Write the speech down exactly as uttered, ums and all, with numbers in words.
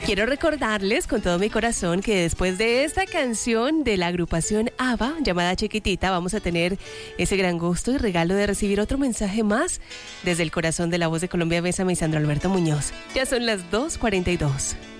Quiero recordarles con todo mi corazón que después de esta canción de la agrupación ABBA, llamada Chiquitita, vamos a tener ese gran gusto y regalo de recibir otro mensaje más desde el corazón de La Voz de Colombia. Bésame y Sandro Alberto Muñoz. Ya son las dos cuarenta y dos.